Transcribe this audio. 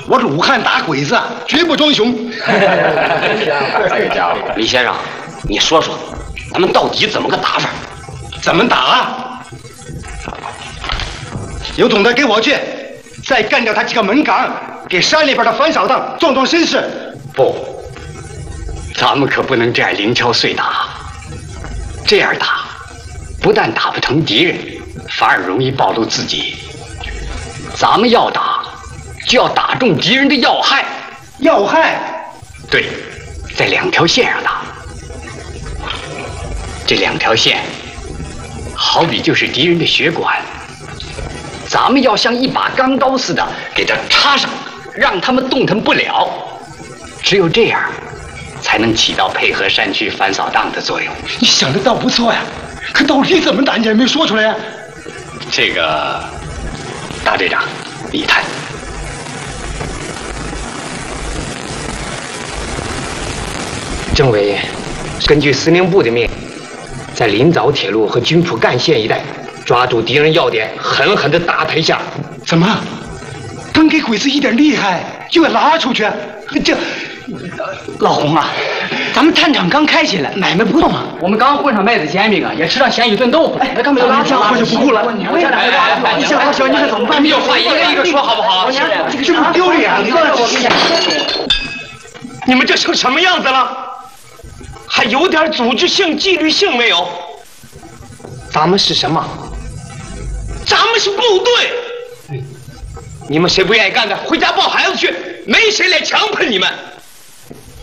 我鲁汉打鬼子，绝不装熊。 这家伙，李先生，你说说，咱们到底怎么个打法？ 怎么打啊？有种的给我去，再干掉他几个门岗，给山里边的反扫荡壮壮声势。 不，咱们可不能这样零敲碎打。这样打，不但打不成敌人，反而容易暴露自己。咱们要打，就要打中敌人的要害。 要害？ 对，在2条线上打。这2条线，好比就是敌人的血管，咱们要像一把钢刀似的给它插上，让他们动弹不了。只有这样，才能起到配合山区反扫荡的作用。 你想的倒不错呀，可到底怎么打你也没说出来呀。 这个，大队长，你谈。 政委，根据司令部的命令，在临枣铁路和军浦干线一带抓住敌人要点，狠狠地打他一下。 怎么？刚给鬼子一点厉害，就要拉出去？这， 老洪啊，咱们探场刚开起来，买卖不动啊。我们刚混上麦子煎饼啊，也吃上咸鱼炖豆腐。哎，那干嘛要拉家伙就不顾了？你小老小，你可怎么办？ 你有话一个一个说好不好？ 这不丢脸吗？ 你们这成什么样子了？还有点组织性、纪律性没有？ 咱们是什么？ 咱们是部队。 你们谁不愿意干的，回家抱孩子去，没谁来强迫你们。